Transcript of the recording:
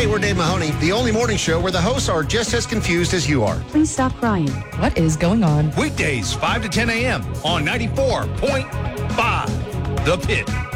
Hey, we're Dave Mahoney, the only morning show where the hosts are just as confused as you are. Please stop crying. What is going on? Weekdays, 5 to 10 a.m. on 94.5 The Pit.